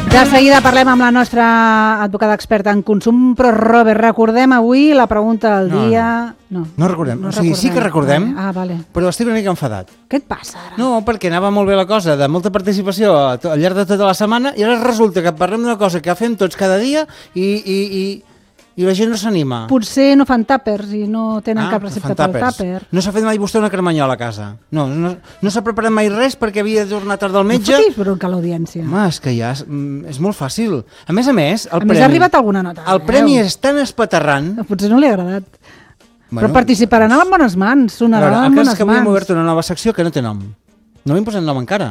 De seguida parlem amb la nostra advocada experta en consum, però Robert, recordem avui la pregunta del dia... No recordem, o sigui, sí que recordem, vale. Però estic una mica enfadat. Què et passa ara? No, perquè anava molt bé la cosa, de molta participació al llarg de tota la setmana, i ara resulta que parlem d'una cosa que fem tots cada dia i la gent no s'anima. Potser no fan tàpers i no tenen cap recepta pel tàper. No s'ha fet mai vostè una carmanyola a casa? No s'ha preparat mai res perquè havia de tornar tard al metge? No fotis bronca a l'audiència. Home, és que ja és molt fàcil. A més, el premi... ha arribat alguna nota. El premi és tan espaterrant... Potser no li ha agradat. Però participaran en bones mans, sonaran en bones mans. El cas és que avui hem obert una nova secció que no té nom. No li hem posat nom encara.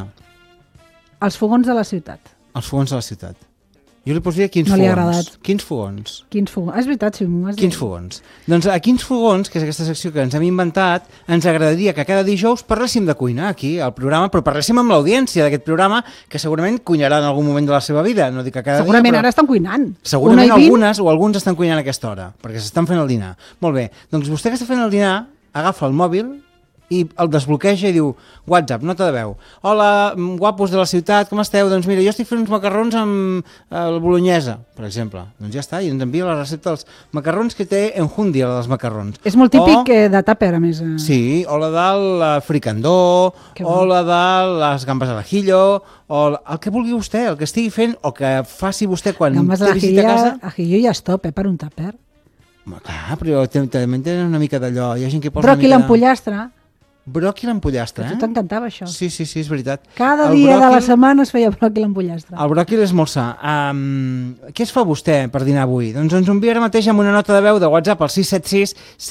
Els fogons de la ciutat. Els fogons de la ciutat. Jo li posaria quins fogons. No li ha agradat. Quins fogons. Quins fogons. És veritat, si m'ho has dit. Quins fogons. Doncs a Quins fogons, que és aquesta secció que ens hem inventat, ens agradaria que cada dijous parléssim de cuina aquí al programa, però parléssim amb l'audiència d'aquest programa, que segurament cuinarà en algun moment de la seva vida. No dic que cada segurament dia, però... ara estan cuinant. Segurament alguns estan cuinant a aquesta hora, perquè s'estan fent el dinar. Molt bé, doncs vostè que està fent el dinar, agafa el mòbil i el desbloqueja i diu WhatsApp, nota de veu. Hola, guapos de la ciutat, com esteu? Doncs mira, jo estic fent uns macarrons amb la bolognesa, per exemple. Doncs ja està, i ens envia la recepta dels macarrons que té enjundia, dels macarrons. És molt típic de tàper, a més. Sí, o la del fricandó, o la de les gambes a l'ajillo, o el que vulgui vostè, el que estigui fent, o que faci vostè quan té visita a casa. Gambes a l'ajillo ja és top, per un tàper. Clar, però també tenen una mica d'allò. Hi ha gent que posa bròquil amb pollastre. Bròquil amb pollastre, A tu t'encantava això. Sí, és veritat. Cada dia de la setmana es feia bròquil amb pollastre. El bròquil és molt sa. Què es fa vostè per dinar avui? Doncs ens envia ara mateix amb una nota de veu de WhatsApp al 676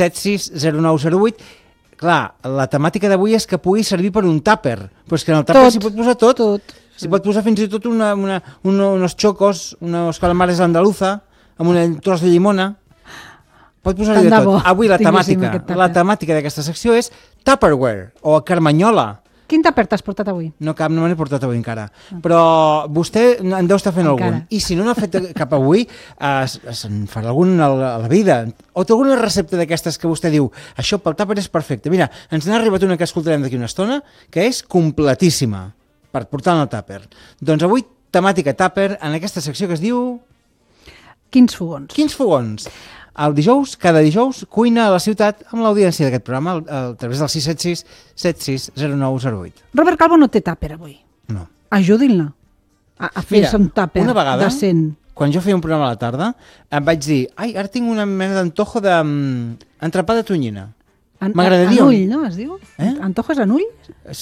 760908. Clar, la temàtica d'avui és que pugui servir per un tàper, però és que en el tàper s'hi pot posar tot. S'hi pot posar fins i tot unos chocos, unos calamares andaluza, amb un tros de llimona. Pot posar-hi de tot. Avui la temàtica d'aquesta secció és Tupperware o carmanyola. Quin tàper t'has portat avui? No cap, no me n'he portat avui encara. Però vostè en deu estar fent algun. I si no n'ha fet cap avui, se'n farà algun a la vida. O té alguna recepta d'aquestes que vostè diu això pel tàper és perfecte. Mira, ens n'ha arribat una que escoltarem d'aquí una estona, que és completíssima per portar en el tàper. Doncs avui, temàtica tàper, en aquesta secció que es diu... Quins fogons. Quins fogons. Cada dijous, cuina a la ciutat amb l'audiència d'aquest programa a través del 676 760908. Robert Calvo no té tàper avui. No. Ajudin-la a fer-se un tàper decent. Una vegada, quan jo feia un programa a la tarda, em vaig dir, ara tinc una mena d'antojo d'entrepà de tonyina. M'agradaria... En ull, no, es diu? Antojo és en ull?